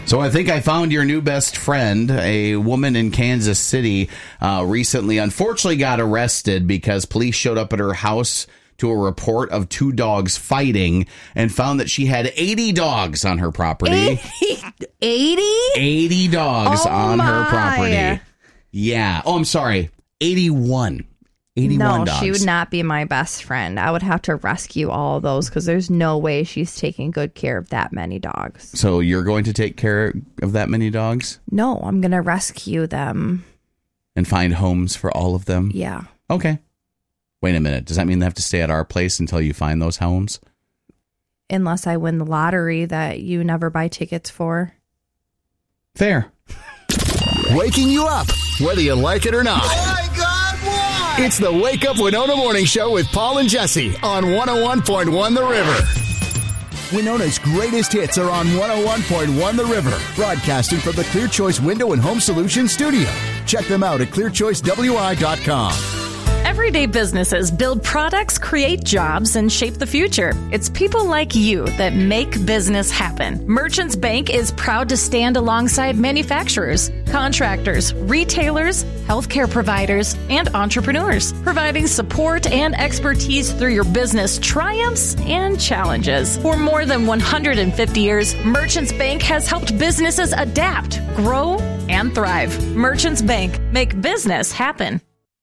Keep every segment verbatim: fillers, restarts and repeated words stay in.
So I think I found your new best friend. A woman in Kansas City uh, recently, unfortunately, got arrested because police showed up at her house to a report of two dogs fighting and found that she had eighty dogs on her property. eighty? eighty dogs oh on my. her property. Yeah. Oh, I'm sorry. eighty-one. eighty-one no, dogs. she would not be my best friend. I would have to rescue all of those because there's no way she's taking good care of that many dogs. So you're going to take care of that many dogs? No, I'm going to rescue them. And find homes for all of them? Yeah. Okay. Wait a minute. Does that mean they have to stay at our place until you find those homes? Unless I win the lottery that you never buy tickets for. Fair. Waking you up, whether you like it or not. Oh my God, why? It's the Wake Up Winona Morning Show with Paul and Jesse on one oh one point one The River. Winona's greatest hits are on one oh one point one The River, broadcasting from the Clear Choice Window and Home Solutions studio. Check them out at clear choice w i dot com. Everyday businesses build products, create jobs, and shape the future. It's people like you that make business happen. Merchants Bank is proud to stand alongside manufacturers, contractors, retailers, healthcare providers, and entrepreneurs, providing support and expertise through your business triumphs and challenges. For more than one hundred fifty years, Merchants Bank has helped businesses adapt, grow, and thrive. Merchants Bank, make business happen.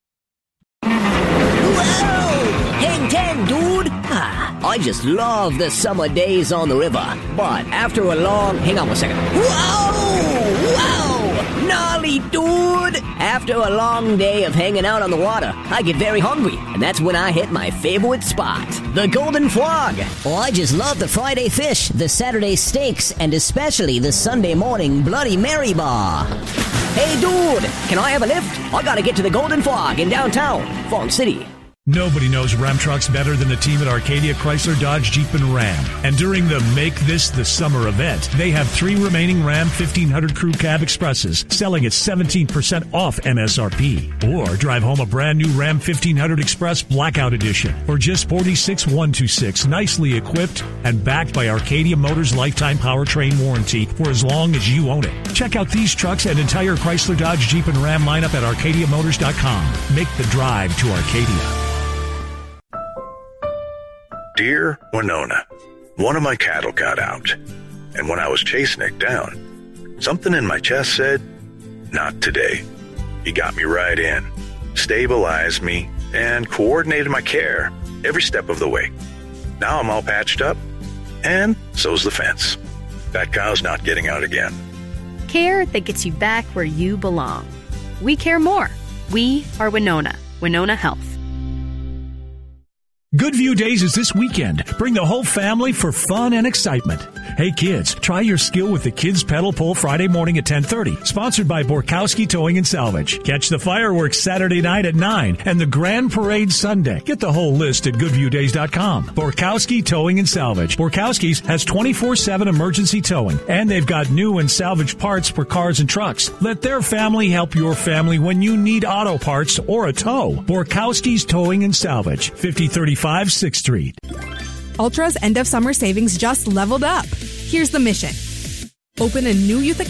Whoa! ten ten, dude! Ah, I just love the summer days on the river. But after a long... Hang on one second. Whoa! Whoa! Gnarly, dude! After a long day of hanging out on the water, I get very hungry. And that's when I hit my favorite spot, the Golden Frog. Oh, I just love the Friday fish, the Saturday steaks, and especially the Sunday morning Bloody Mary bar. Hey, dude! Can I have a lift? I gotta get to the Golden Frog in downtown, Fong City. Nobody knows Ram trucks better than the team at Arcadia Chrysler Dodge Jeep and Ram. And during the Make This the Summer event, they have three remaining Ram fifteen hundred Crew Cab Expresses selling at seventeen percent off M S R P. Or drive home a brand new Ram fifteen hundred Express Blackout Edition for just forty-six thousand one hundred twenty-six, nicely equipped and backed by Arcadia Motors lifetime powertrain warranty for as long as you own it. Check out these trucks and entire Chrysler Dodge Jeep and Ram lineup at arcadia motors dot com. Make the drive to Arcadia. Dear Winona, one of my cattle got out, and when I was chasing it down, something in my chest said, not today. He got me right in, stabilized me, and coordinated my care every step of the way. Now I'm all patched up, and so's the fence. That cow's not getting out again. Care that gets you back where you belong. We care more. We are Winona. Winona Health. Good View Days is this weekend. Bring the whole family for fun and excitement. Hey kids, try your skill with the Kids Pedal Pull Friday morning at ten thirty. Sponsored by Borkowski Towing and Salvage. Catch the fireworks Saturday night at nine and the Grand Parade Sunday. Get the whole list at good view days dot com. Borkowski Towing and Salvage. Borkowski's has twenty-four seven emergency towing, and they've got new and salvage parts for cars and trucks. Let their family help your family when you need auto parts or a tow. Borkowski's Towing and Salvage, fifty thirty-five sixth Street. Ultra's end of summer savings just leveled up. Here's the mission. Open a new youth account